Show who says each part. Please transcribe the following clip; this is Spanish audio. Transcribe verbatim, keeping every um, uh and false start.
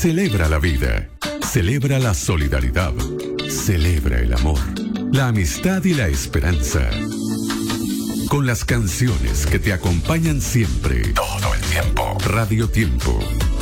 Speaker 1: Celebra la vida, celebra la solidaridad, celebra el amor, la amistad y la esperanza. Con las canciones que te acompañan siempre, todo el tiempo. Radio Tiempo,